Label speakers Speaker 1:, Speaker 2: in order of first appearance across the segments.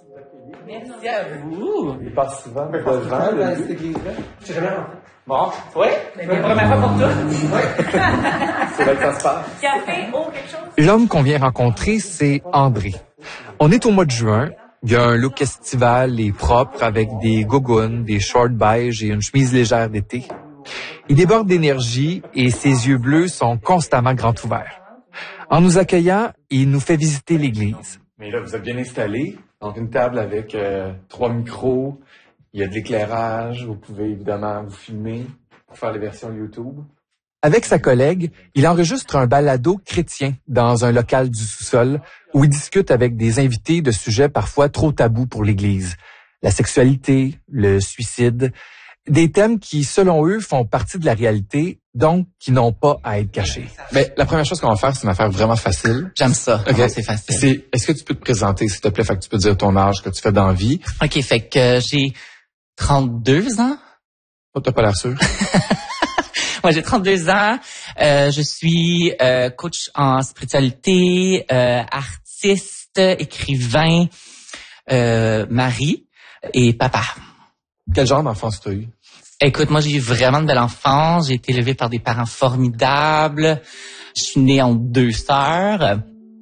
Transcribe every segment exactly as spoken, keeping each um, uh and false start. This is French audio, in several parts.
Speaker 1: Merci à vous.
Speaker 2: Il passe souvent devant
Speaker 3: dans cette église-là. Je suis jamais rentré.
Speaker 1: Bon, oui, c'est la première fois pour toi.
Speaker 2: Oui. C'est là que ça se passe.
Speaker 1: Café, eau, quelque chose?
Speaker 4: L'homme qu'on vient rencontrer, c'est André. On est au mois de juin. Il a un look estival et propre avec des gougounes, des shorts beige et une chemise légère d'été. Il déborde d'énergie et ses yeux bleus sont constamment grands ouverts. En nous accueillant, il nous fait visiter l'église.
Speaker 2: Mais là, vous êtes bien installé. Donc, une table avec euh, trois micros. Il y a de l'éclairage. Vous pouvez évidemment vous filmer pour faire les versions YouTube.
Speaker 4: Avec sa collègue, il enregistre un balado chrétien dans un local du sous-sol où il discute avec des invités de sujets parfois trop tabous pour l'Église. La sexualité, le suicide, des thèmes qui, selon eux, font partie de la réalité, donc qui n'ont pas à être cachés.
Speaker 2: Ben, la première chose qu'on va faire, c'est une affaire vraiment facile.
Speaker 1: J'aime ça.
Speaker 2: Okay.
Speaker 1: C'est facile.
Speaker 2: C'est, est-ce que tu peux te présenter, s'il te plaît? Fait que tu peux dire ton âge, que tu fais dans la vie.
Speaker 1: OK, fait que euh, j'ai trente-deux ans.
Speaker 2: Oh, t'as pas l'air sûr.
Speaker 1: Moi, j'ai trente-deux ans. Euh, je suis euh, coach en spiritualité, euh, artiste, écrivain, euh, mari et papa.
Speaker 2: Quel genre d'enfance t'as eu?
Speaker 1: Écoute, moi, j'ai eu vraiment de belle enfance. J'ai été élevée par des parents formidables. Je suis née en deux sœurs.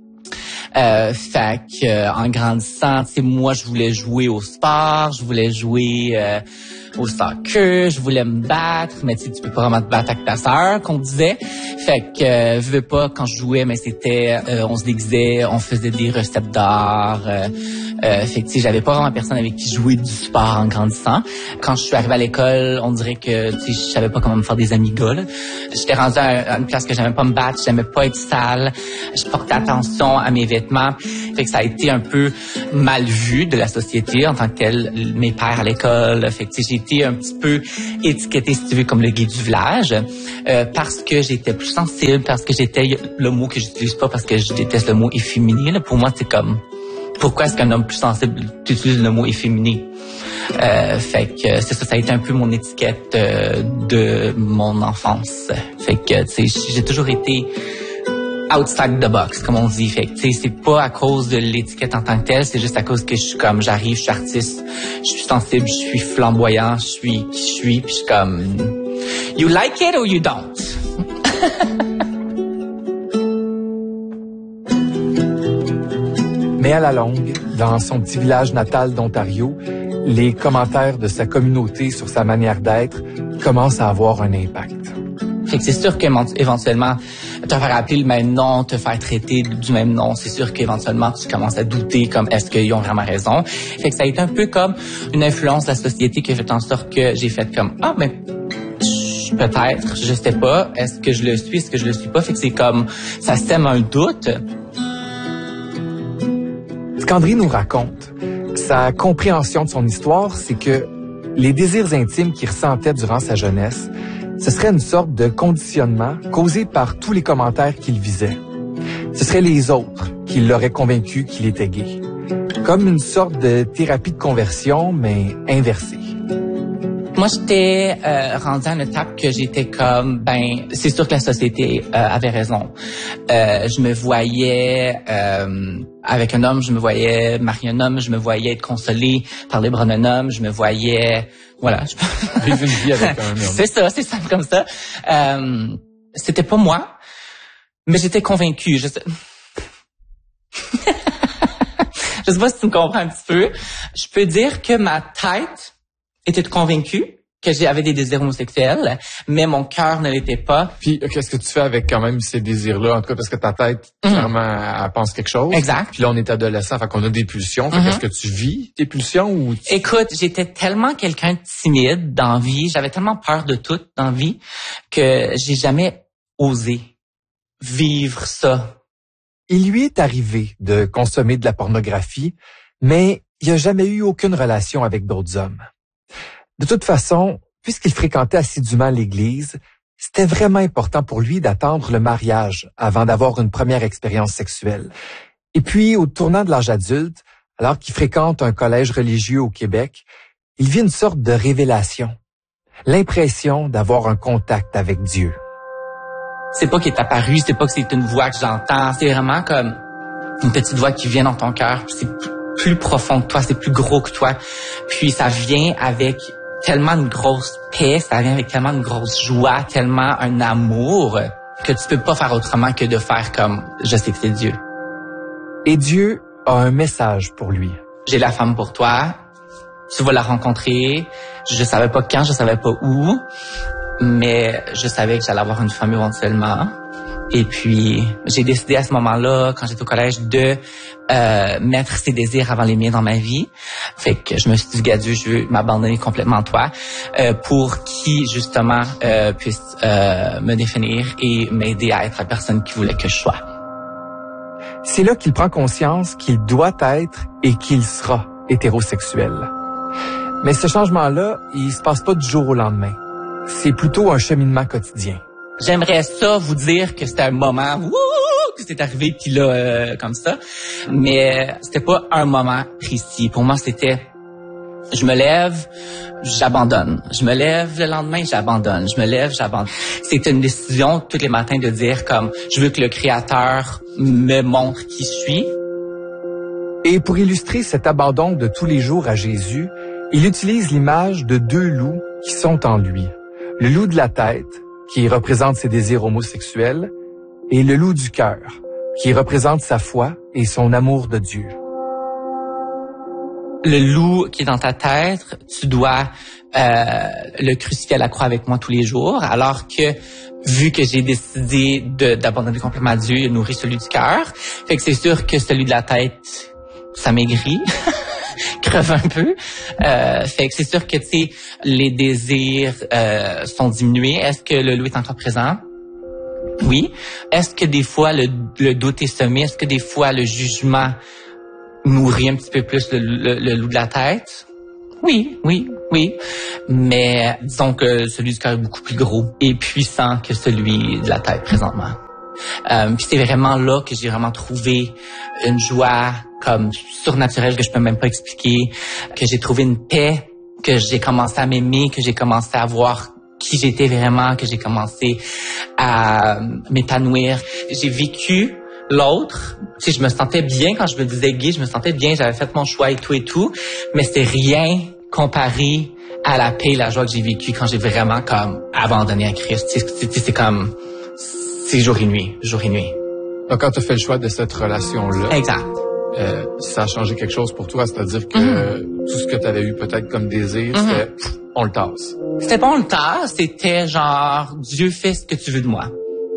Speaker 1: Euh, fait que, euh, en grandissant, tu sais, moi, je voulais jouer au sport, je voulais jouer euh, au soccer, je voulais me battre, mais tu sais, tu peux pas vraiment te battre avec ta sœur, qu'on disait. Fait que, euh, je veux pas, quand je jouais, mais c'était, euh, on se déguisait, on faisait des recettes d'art. Euh, euh, fait que, tu sais, j'avais pas vraiment personne avec qui jouer du sport en grandissant. Quand je suis arrivée à l'école, on dirait que, tu sais, je savais pas comment me faire des amis gars, là. J'étais rendue à une place que j'aimais pas me battre, j'aimais pas être sale, je portais attention à mes vêtements. Fait que ça a été un peu mal vu de la société en tant que tel, mes pères à l'école. Fait que, tu sais, j'ai été un petit peu étiquetée, si tu veux, comme le gay du village, euh, parce que j'étais plus sensible, parce que j'étais, le mot que j'utilise pas parce que je déteste le mot efféminé, là. Pour moi, c'est comme, pourquoi est-ce qu'un homme plus sensible utilise le mot efféminé? Euh, fait que c'est ça, ça a été un peu mon étiquette euh, de mon enfance. Fait que, tu sais, j'ai toujours été outside the box, comme on dit. Fait que, tu sais, c'est pas à cause de l'étiquette en tant que telle, c'est juste à cause que je suis comme, j'arrive, je suis artiste, je suis sensible, je suis flamboyant, je suis qui je suis, puis je suis comme, you like it or you don't?
Speaker 4: Mais à la longue, dans son petit village natal d'Ontario, les commentaires de sa communauté sur sa manière d'être commencent à avoir un impact.
Speaker 1: Fait que c'est sûr qu'éventuellement, te faire appeler le même nom, te faire traiter du même nom, c'est sûr qu'éventuellement, tu commences à douter comme est-ce qu'ils ont vraiment raison. Fait que ça a été un peu comme une influence de la société qui a fait en sorte que j'ai fait comme, ah, ben, peut-être, je sais pas, est-ce que je le suis, est-ce que je le suis pas. Fait que c'est comme, ça sème un doute.
Speaker 4: Ce qu'André nous raconte, sa compréhension de son histoire, c'est que les désirs intimes qu'il ressentait durant sa jeunesse, ce serait une sorte de conditionnement causé par tous les commentaires qu'il visait. Ce seraient les autres qui l'auraient convaincu qu'il était gay. Comme une sorte de thérapie de conversion, mais inversée.
Speaker 1: Moi, j'étais euh, rendue à une étape que j'étais comme, ben, c'est sûr que la société euh, avait raison. Euh, je me voyais euh, avec un homme, je me voyais marier un homme, je me voyais être consolée par les bras d'un homme, je me voyais, voilà.
Speaker 2: Vivre une vie avec un homme.
Speaker 1: C'est ça, c'est simple comme ça. Euh, c'était pas moi, mais j'étais convaincue. Je sais... je sais pas si tu me comprends un petit peu. Je peux dire que ma tête était convaincue que j'avais des désirs homosexuels, mais mon cœur ne l'était pas.
Speaker 2: Puis, qu'est-ce que tu fais avec quand même ces désirs-là? En tout cas, parce que ta tête, mm. clairement, elle pense quelque chose.
Speaker 1: Exact.
Speaker 2: Puis là, on est adolescent, fait qu'on a des pulsions. Fait mm-hmm. Qu'est-ce que tu vis, tes pulsions? Ou tu...
Speaker 1: Écoute, j'étais tellement quelqu'un de timide dans la vie, j'avais tellement peur de tout dans la vie, que j'ai jamais osé vivre ça.
Speaker 4: Il lui est arrivé de consommer de la pornographie, mais il n'a jamais eu aucune relation avec d'autres hommes. De toute façon, puisqu'il fréquentait assidûment l'Église, c'était vraiment important pour lui d'attendre le mariage avant d'avoir une première expérience sexuelle. Et puis, au tournant de l'âge adulte, alors qu'il fréquente un collège religieux au Québec, il vit une sorte de révélation, l'impression d'avoir un contact avec Dieu.
Speaker 1: C'est pas qu'il est apparu, c'est pas que c'est une voix que j'entends, c'est vraiment comme une petite voix qui vient dans ton cœur, puis c'est plus profond que toi, c'est plus gros que toi. Puis ça vient avec tellement une grosse paix, ça vient avec tellement une grosse joie, tellement un amour que tu peux pas faire autrement que de faire comme je sais que c'est Dieu.
Speaker 4: Et Dieu a un message pour lui.
Speaker 1: J'ai la femme pour toi, tu vas la rencontrer. Je savais pas quand, je savais pas où, mais je savais que j'allais avoir une femme éventuellement. Et puis, j'ai décidé à ce moment-là, quand j'étais au collège, de euh, mettre ses désirs avant les miens dans ma vie. Fait que je me suis dit, gars, Dieu, je veux m'abandonner complètement à toi euh, pour qui, justement, euh, puisse euh, me définir et m'aider à être la personne qu'il voulait que je sois.
Speaker 4: C'est là qu'il prend conscience qu'il doit être et qu'il sera hétérosexuel. Mais ce changement-là, il se passe pas du jour au lendemain. C'est plutôt un cheminement quotidien.
Speaker 1: J'aimerais ça vous dire que c'était un moment wouh, que c'est arrivé puis là euh, comme ça, mais c'était pas un moment précis. Pour moi, c'était je me lève, j'abandonne. Je me lève le lendemain, j'abandonne. Je me lève, j'abandonne. C'était une décision tous les matins de dire comme je veux que le Créateur me montre qui je suis.
Speaker 4: Et pour illustrer cet abandon de tous les jours à Jésus, il utilise l'image de deux loups qui sont en lui. Le loup de la tête, qui représente ses désirs homosexuels, et le loup du cœur, qui représente sa foi et son amour de Dieu.
Speaker 1: Le loup qui est dans ta tête, tu dois euh, le crucifier à la croix avec moi tous les jours, alors que vu que j'ai décidé de, d'abandonner complètement à Dieu, il a nourri celui du cœur. Fait que c'est sûr que celui de la tête, ça maigrit, creve un peu. Euh, fait que c'est sûr que, tu sais, les désirs euh, sont diminués. Est-ce que le loup est encore présent? Oui. Est-ce que des fois, le, le doute est semé? Est-ce que des fois, le jugement nourrit un petit peu plus le, le, le loup de la tête? Oui, oui, oui. Mais disons que celui du cœur est beaucoup plus gros et puissant que celui de la tête présentement. Euh, puis c'est vraiment là que j'ai vraiment trouvé une joie comme surnaturelle que je peux même pas expliquer, que j'ai trouvé une paix, que j'ai commencé à m'aimer, que j'ai commencé à voir qui j'étais vraiment, que j'ai commencé à m'épanouir. J'ai vécu l'autre. Tu sais, je me sentais bien quand je me disais gay, je me sentais bien, j'avais fait mon choix et tout et tout, mais c'est rien comparé à la paix et la joie que j'ai vécue quand j'ai vraiment comme abandonné à Christ. Tu sais, c'est, c'est comme, c'est jour et nuit, jour et nuit.
Speaker 2: Donc, quand tu as fait le choix de cette relation-là,
Speaker 1: exact.
Speaker 2: Euh, ça a changé quelque chose pour toi, c'est-à-dire que mm-hmm. tout ce que tu avais eu peut-être comme désir, mm-hmm. c'était pff, on le tasse.
Speaker 1: C'était pas on le tasse, c'était genre Dieu fait ce que tu veux de moi.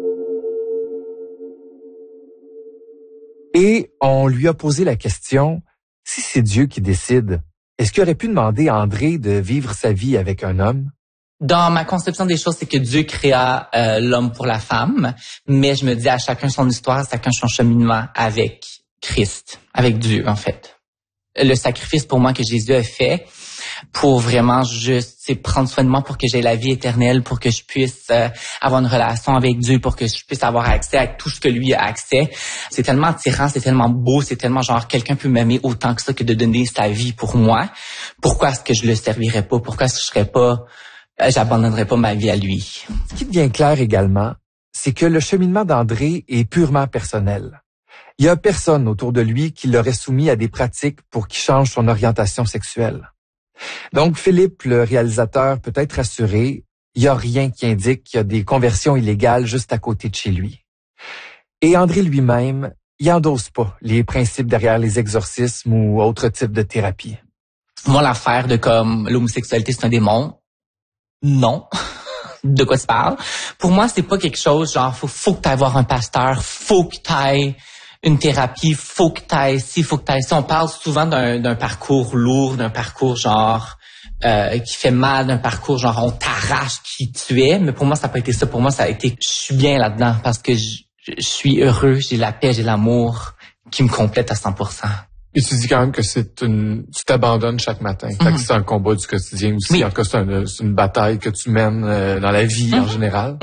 Speaker 4: Et on lui a posé la question, si c'est Dieu qui décide, est-ce qu'il aurait pu demander à André de vivre sa vie avec un homme?
Speaker 1: Dans ma conception des choses, c'est que Dieu créa euh, l'homme pour la femme, mais je me dis à chacun son histoire, chacun son cheminement avec Christ, avec Dieu en fait. Le sacrifice pour moi que Jésus a fait pour vraiment juste c'est prendre soin de moi pour que j'aie la vie éternelle, pour que je puisse euh, avoir une relation avec Dieu, pour que je puisse avoir accès à tout ce que lui a accès. C'est tellement attirant, c'est tellement beau, c'est tellement genre quelqu'un peut m'aimer autant que ça que de donner sa vie pour moi. Pourquoi est-ce que je le servirais pas? Pourquoi est-ce que je serais pas, euh, j'abandonnerais pas ma vie à lui?
Speaker 4: Ce qui devient clair également, c'est que le cheminement d'André est purement personnel. Il y a personne autour de lui qui l'aurait soumis à des pratiques pour qu'il change son orientation sexuelle. Donc, Philippe, le réalisateur, peut être rassuré, il n'y a rien qui indique qu'il y a des conversions illégales juste à côté de chez lui. Et André lui-même, il endosse pas les principes derrière les exorcismes ou autres types de thérapie.
Speaker 1: Moi, l'affaire de comme l'homosexualité, c'est un démon, non. De quoi tu parles? Pour moi, c'est pas quelque chose genre, faut, faut que tu ailles voir un pasteur, faut que tu ailles une thérapie, faut que t'ailles ci, faut que t'ailles ci. On parle souvent d'un, d'un parcours lourd, d'un parcours genre euh, qui fait mal, d'un parcours genre on t'arrache qui tu es. Mais pour moi, ça n'a pas été ça. Pour moi, ça a été je suis bien là-dedans parce que je, je suis heureux, j'ai la paix, j'ai l'amour qui me complète à cent pour cent.
Speaker 2: Et tu dis quand même que c'est une, tu t'abandonnes chaque matin. Mm-hmm. Fait que c'est un combat du quotidien aussi.
Speaker 1: Oui.
Speaker 2: En tout cas, c'est une, c'est une bataille que tu mènes euh, dans la vie mm-hmm. en général.
Speaker 1: Mm-hmm.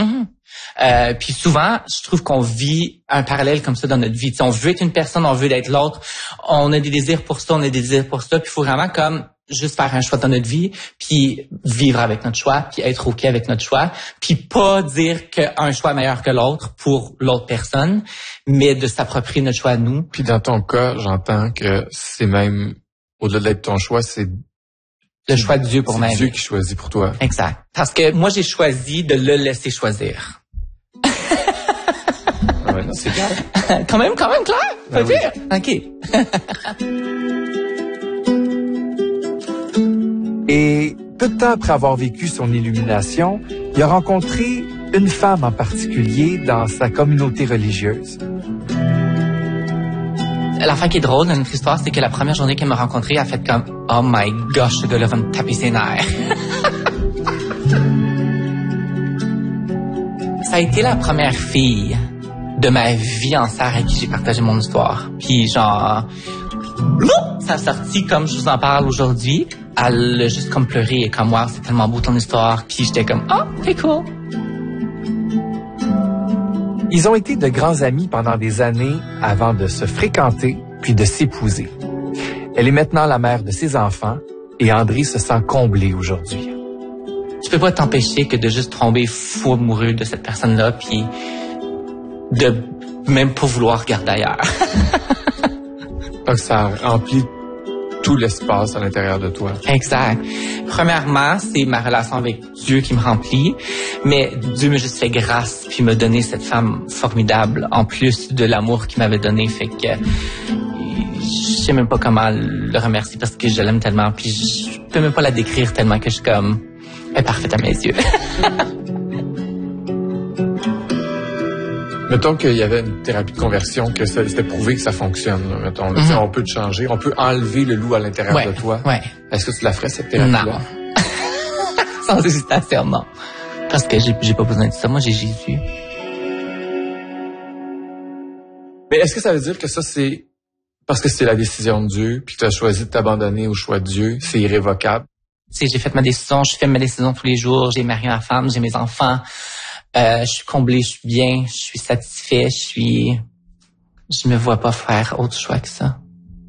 Speaker 1: Euh, puis souvent, je trouve qu'on vit un parallèle comme ça dans notre vie. T'sais, on veut être une personne, on veut être l'autre. On a des désirs pour ça, on a des désirs pour ça. Puis il faut vraiment comme juste faire un choix dans notre vie, puis vivre avec notre choix, puis être OK avec notre choix, puis pas dire qu'un choix est meilleur que l'autre pour l'autre personne, mais de s'approprier notre choix à nous.
Speaker 2: Puis dans ton cas, j'entends que c'est même, au-delà d'être ton choix, c'est
Speaker 1: le choix de Dieu pour ma vie.
Speaker 2: C'est Dieu qui choisit pour toi.
Speaker 1: Exact. Parce que moi, j'ai choisi de le laisser choisir.
Speaker 2: Ouais, non, c'est clair.
Speaker 1: quand même, quand même clair. Pas
Speaker 2: Ben oui.
Speaker 1: dire. OK.
Speaker 4: Et peu de temps après avoir vécu son illumination, il a rencontré une femme en particulier dans sa communauté religieuse.
Speaker 1: L'affaire qui est drôle dans notre histoire, c'est que la première journée qu'elle m'a rencontré, elle a fait comme « Oh my gosh, ce gars-là va me taper ses nerfs. » Ça a été la première fille de ma vie entière avec qui j'ai partagé mon histoire. Puis genre, ça a sorti comme je vous en parle aujourd'hui. Elle a juste comme pleuré et comme « Wow, c'est tellement beau ton histoire. » Puis j'étais comme « Oh, c'est cool. »
Speaker 4: Ils ont été de grands amis pendant des années avant de se fréquenter puis de s'épouser. Elle est maintenant la mère de ses enfants et André se sent comblé aujourd'hui.
Speaker 1: Tu peux pas t'empêcher que de juste tomber fou amoureux de cette personne-là puis de même pas vouloir regarder ailleurs.
Speaker 2: Donc ça remplit tout l'espace à l'intérieur de toi.
Speaker 1: Exact. Premièrement, c'est ma relation avec Dieu qui me remplit, mais Dieu m'a juste fait grâce puis m'a donné cette femme formidable en plus de l'amour qu'il m'avait donné, fait que je sais même pas comment le remercier parce que je l'aime tellement puis je peux même pas la décrire tellement que je suis comme elle est parfaite à mes yeux.
Speaker 2: Mettons qu'il y avait une thérapie de conversion, que ça, c'était prouvé que ça fonctionne. Là, mettons, là,
Speaker 1: Mm-hmm.
Speaker 2: on peut te changer, on peut enlever le loup à l'intérieur
Speaker 1: Ouais,
Speaker 2: de toi.
Speaker 1: ouais.
Speaker 2: Est-ce que tu la ferais, cette thérapie-là?
Speaker 1: Non. Sans hésitation, non. Parce que j'ai, j'ai pas besoin de ça. Moi, j'ai Jésus.
Speaker 2: Mais est-ce que ça veut dire que ça, c'est parce que c'est la décision de Dieu, puis que tu as choisi de t'abandonner au choix de Dieu, c'est irrévocable?
Speaker 1: Tu sais, j'ai fait ma décision, je fais ma décision tous les jours, j'ai marié ma femme, j'ai mes enfants, euh, je suis comblé, je suis bien, je suis satisfait, je suis... Je me vois pas faire autre choix que ça.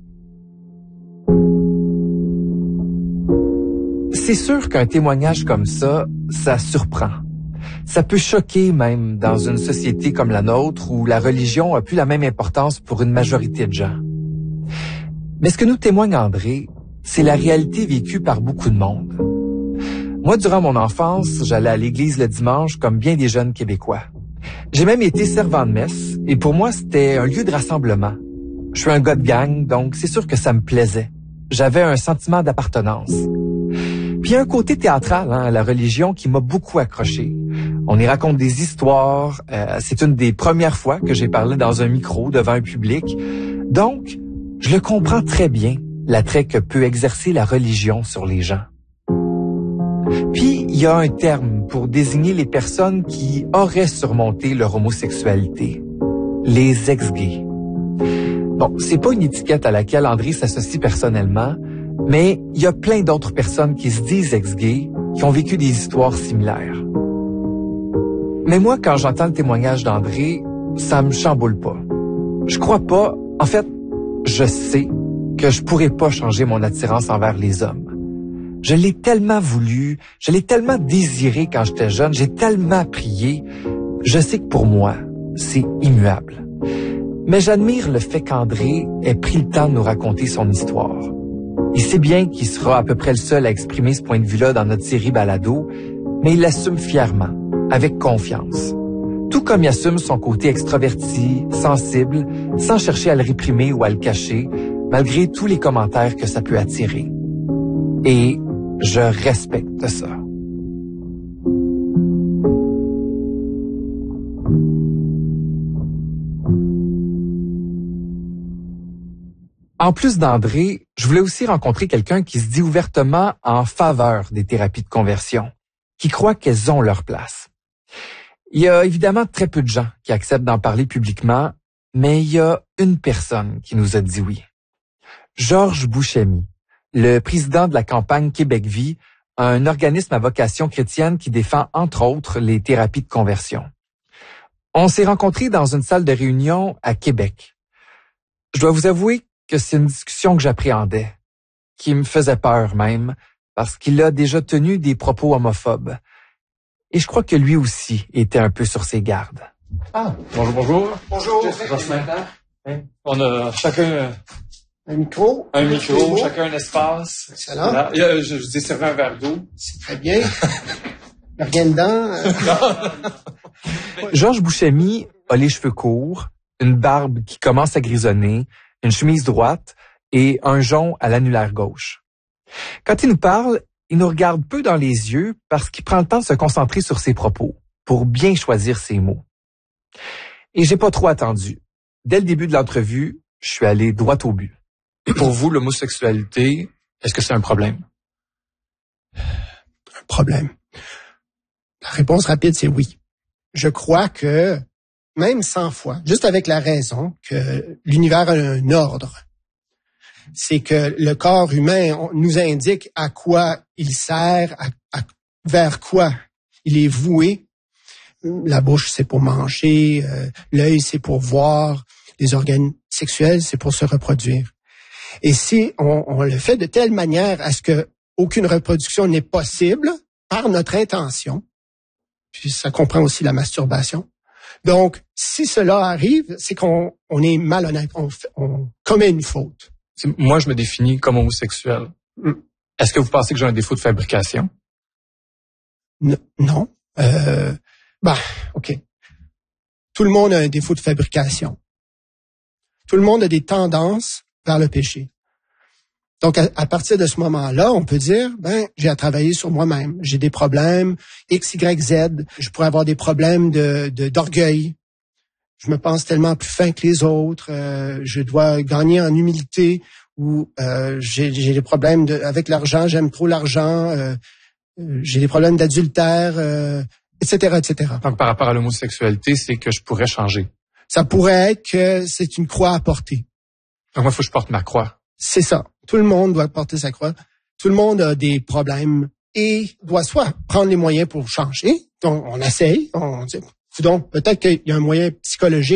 Speaker 4: C'est sûr qu'un témoignage comme ça, ça surprend. Ça peut choquer même dans une société comme la nôtre où la religion a plus la même importance pour une majorité de gens. Mais ce que nous témoigne André, c'est la réalité vécue par beaucoup de monde. Moi, durant mon enfance, j'allais à l'église le dimanche comme bien des jeunes Québécois. J'ai même été servant de messe et pour moi, c'était un lieu de rassemblement. Je suis un gars de gang, donc c'est sûr que ça me plaisait. J'avais un sentiment d'appartenance. Puis il y a un côté théâtral hein, à la religion qui m'a beaucoup accroché. On y raconte des histoires. Euh, c'est une des premières fois que j'ai parlé dans un micro devant un public. Donc, je le comprends très bien, l'attrait que peut exercer la religion sur les gens. Puis, il y a un terme pour désigner les personnes qui auraient surmonté leur homosexualité. Les ex-gays. Bon, c'est pas une étiquette à laquelle André s'associe personnellement, mais il y a plein d'autres personnes qui se disent ex-gays, qui ont vécu des histoires similaires. Mais moi, quand j'entends le témoignage d'André, ça me chamboule pas. Je crois pas, en fait, je sais que je pourrais pas changer mon attirance envers les hommes. Je l'ai tellement voulu, je l'ai tellement désiré quand j'étais jeune, j'ai tellement prié. Je sais que pour moi, c'est immuable. Mais j'admire le fait qu'André ait pris le temps de nous raconter son histoire. Il sait bien qu'il sera à peu près le seul à exprimer ce point de vue-là dans notre série Balado, mais il l'assume fièrement, avec confiance. Tout comme il assume son côté extraverti, sensible, sans chercher à le réprimer ou à le cacher, malgré tous les commentaires que ça peut attirer. Et je respecte ça. En plus d'André, je voulais aussi rencontrer quelqu'un qui se dit ouvertement en faveur des thérapies de conversion, qui croit qu'elles ont leur place. Il y a évidemment très peu de gens qui acceptent d'en parler publiquement, mais il y a une personne qui nous a dit oui. Georges Bouchemi, le président de la campagne Québec Vie, un organisme à vocation chrétienne qui défend entre autres les thérapies de conversion. On s'est rencontrés dans une salle de réunion à Québec. Je dois vous avouer que c'est une discussion que j'appréhendais, qui me faisait peur même, parce qu'il a déjà tenu des propos homophobes. Et je crois que lui aussi était un peu sur ses gardes.
Speaker 2: Ah, bonjour, bonjour.
Speaker 3: Bonjour.
Speaker 2: Hein? On a chacun
Speaker 3: Un micro.
Speaker 2: un micro, chacun un espace.
Speaker 3: Excellent.
Speaker 2: Voilà. Il y a- Je, je vous ai servi un verre d'eau.
Speaker 3: C'est très bien. Il y a rien dedans. euh,
Speaker 4: Georges Bouchemy a les cheveux courts, une barbe qui commence à grisonner, une chemise droite et un jonc à l'annulaire gauche. Quand il nous parle, il nous regarde peu dans les yeux parce qu'il prend le temps de se concentrer sur ses propos pour bien choisir ses mots. Et j'ai pas trop attendu. Dès le début de l'entrevue, je suis allé droit au but.
Speaker 5: Et pour vous, l'homosexualité, est-ce que c'est un problème?
Speaker 3: Un problème. La réponse rapide, c'est oui. Je crois que, même cent fois, juste avec la raison que l'univers a un ordre, c'est que le corps humain on, nous indique à quoi il sert, à, à, vers quoi il est voué. La bouche, c'est pour manger, euh, l'œil, c'est pour voir, les organes sexuels, c'est pour se reproduire. Et si on, on le fait de telle manière à ce que aucune reproduction n'est possible par notre intention, puis ça comprend aussi la masturbation. Donc, si cela arrive, c'est qu'on on est malhonnête, on, fait, on commet une faute.
Speaker 5: C'est- Moi, je me définis comme homosexuel.
Speaker 3: Mm.
Speaker 5: Est-ce que vous pensez que j'ai un défaut de fabrication?
Speaker 3: N- non. Euh, bah, OK. Tout le monde a un défaut de fabrication. Tout le monde a des tendances vers le péché. Donc, à, à partir de ce moment-là, on peut dire, ben, j'ai à travailler sur moi-même. J'ai des problèmes X, Y, Z. Je pourrais avoir des problèmes de, de d'orgueil. Je me pense tellement plus fin que les autres. Euh, je dois gagner en humilité. Ou euh, j'ai, j'ai des problèmes de, avec l'argent. J'aime trop l'argent. Euh, euh, j'ai des problèmes d'adultère, euh, et cetera, et cetera.
Speaker 5: Donc, par rapport à l'homosexualité, c'est que je pourrais changer.
Speaker 3: Ça pourrait être que c'est une croix à porter.
Speaker 5: Donc, moi, il faut que je porte ma croix.
Speaker 3: C'est ça. Tout le monde doit porter sa croix. Tout le monde a des problèmes et doit soit prendre les moyens pour changer. Donc, on essaye. On dit, donc peut-être qu'il y a un moyen psychologique